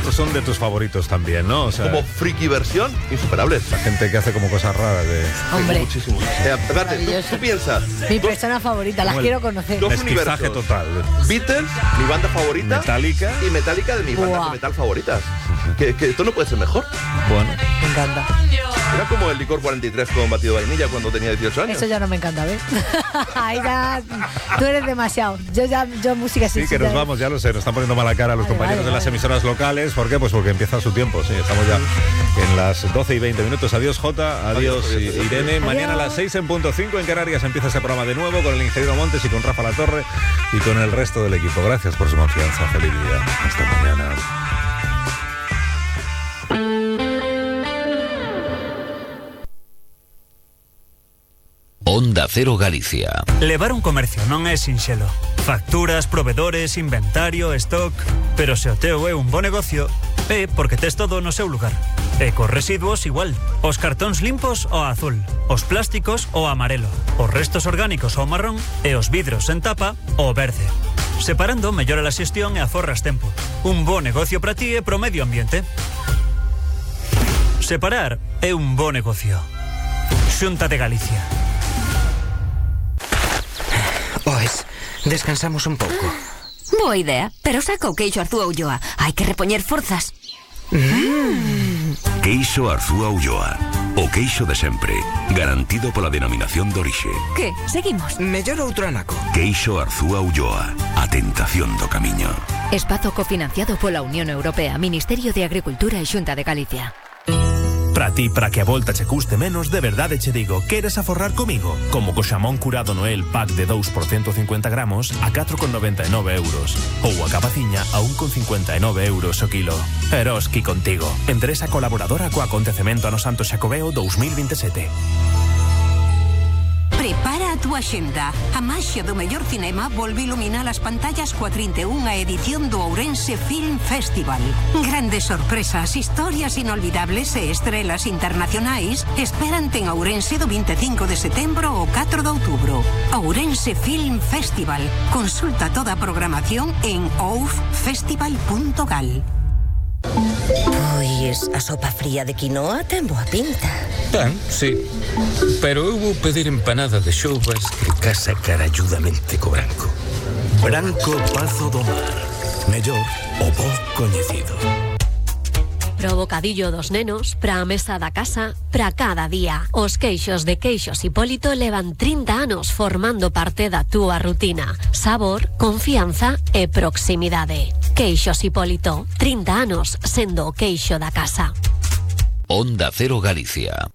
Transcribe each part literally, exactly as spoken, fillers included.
estos son de tus favoritos también, ¿no? O sea, como friki versión, insuperables. La gente que hace como cosas raras de... Hombre. Sí, muchísimo. Eh, espérate, ¿tú, tú piensas. Mi dos, persona favorita, las el- quiero conocer. dos Mestizaje universos. total. Beatles, mi banda favorita. Metallica. Y Metallica de mis bandas Buah. de metal favoritas. Que, que esto no puede ser mejor. Bueno, Me encanta. Era como el licor cuarenta y tres con batido de vainilla cuando tenía dieciocho años. Eso ya no me encanta, ¿ves? Ahí ya, tú eres demasiado. Yo ya, yo música sí, sí, que sí, nos ya- vamos, ya lo sé, nos están poniendo mala cara los Vale, compañeros vale, de las vale. emisoras locales. ¿Por qué? Pues porque empieza su tiempo, sí, estamos ya en las doce y veinte minutos. Adiós, Jota, adiós, Adiós, adiós, adiós. Irene. Adiós. Mañana a las seis en punto cinco en Canarias empieza ese programa de nuevo con el ingeniero Montes y con Rafa Latorre y con el resto del equipo. Gracias por su confianza. Feliz día. Hasta mañana. Onda Cero Galicia. Levar un comercio non é sinxelo. Facturas, provedores, inventario, stock... Pero se o teu é un bo negocio, é porque tes todo no seu lugar. E cos residuos igual. Os cartóns limpos o azul. Os plásticos o amarelo. Os restos orgánicos o marrón. E os vidros en tapa o verde. Separando mellora a xestión e aforras tempo. Un bo negocio para ti e pro medio ambiente. Separar é un bo negocio. Xunta de Galicia. Pois, descansamos un pouco. Boa idea, pero saca o queixo Arzúa Ulloa. Hai que repoñer forzas. Queixo Arzúa Ulloa. O queixo de sempre. Garantido pola denominación de orixe. Que? Seguimos. Mellor outro anaco. Queixo Arzúa Ulloa. A tentación do camiño. Espazo cofinanciado pola Unión Europea, Ministerio de Agricultura e Xunta de Galicia. Para ti, para que a volta che custe menos, de verdade che digo, queres aforrar comigo? Como co xamón curado Noel pack de dous por ciento cincuenta gramos a catro con noventa e nove euros. Ou a cabaciña a un con cincuenta e nove euros o kilo. Eroski contigo. Empresa colaboradora co acontecemento Ano Santo Xacobeo dous mil vinte e sete. Prepara a túa xenda. A maxia do mellor cinema volve iluminar as pantallas coa trinta e unha edición do Ourense Film Festival. Grandes sorpresas, historias inolvidables e estrelas internacionais esperante en Ourense do vinte e cinco de setembro ao catro de outubro. Ourense Film Festival. Consulta toda a programación en oufestival punto gal. Pois a sopa fría de quinoa ten boa pinta. Tan, sí. Pero eu vou pedir empanada de xoubas que casa caralludamente co branco. Branco Pazo do Mar. Mellor o bo coñecido. Pro bocadillo dos nenos, pra a mesa da casa, pra cada día. Os queixos de Queixos Hipólito levan trinta anos formando parte da túa rutina. Sabor, confianza e proximidade. Queixos Hipólito, trinta anos sendo o queixo da casa. Onda Cero Galicia.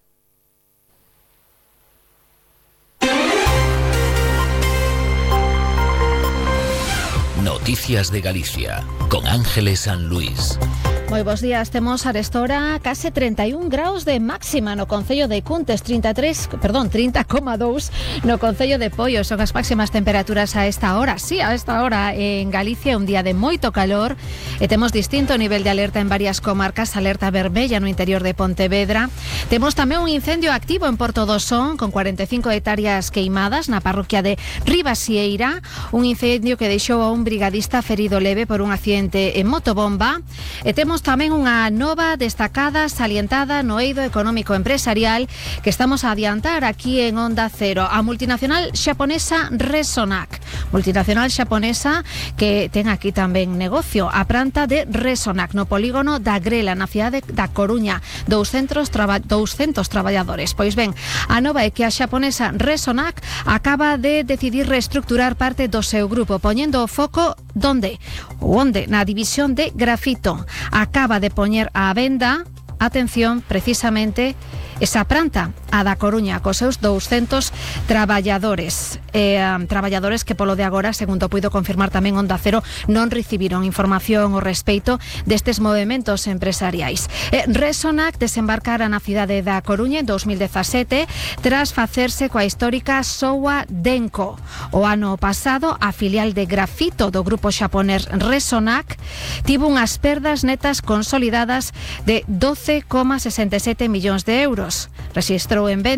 Noticias de Galicia, con Ángeles San Luis. Moi bons días, temos a restora case trinta e un graus de máxima no Concello de Cuntes, trinta e tres, perdón, trinta coma dous no Concello de Poio, son as máximas temperaturas a esta hora. Sí, a esta hora en Galicia, un día de moito calor e temos distinto nivel de alerta en varias comarcas, alerta vermella no interior de Pontevedra. Temos tamén un incendio activo en Porto do Son con cuarenta e cinco hectáreas queimadas na parroquia de Ribasieira, un incendio que deixou a un brigadista ferido leve por un accidente en motobomba. E temos tamén unha nova destacada salientada no eido económico empresarial que estamos a adiantar aquí en Onda Cero. A multinacional xaponesa Resonac, multinacional xaponesa que ten aquí tamén negocio, a planta de Resonac no polígono da Grela, na cidade da Coruña, douscentos, traba, douscentos traballadores. Pois ben, a nova é que a xaponesa Resonac acaba de decidir reestructurar parte do seu grupo, poñendo o foco donde? Onde? Na división de grafito. Acaba de poñer á venda, atención, precisamente esa planta, a da Coruña, cos seus douscentos traballadores. Eh, traballadores que polo de agora, segundo puido confirmar tamén Onda Cero, non recibiron información ao respeito destes movementos empresariais. Eh, Resonac desembarcara na cidade da Coruña en dos mil dezasete tras facerse coa histórica Showa Denko. O ano pasado, a filial de grafito do grupo xaponés Resonac tivo unhas perdas netas consolidadas de doce coma sesenta e sete millóns de euros. Rexistrou en venta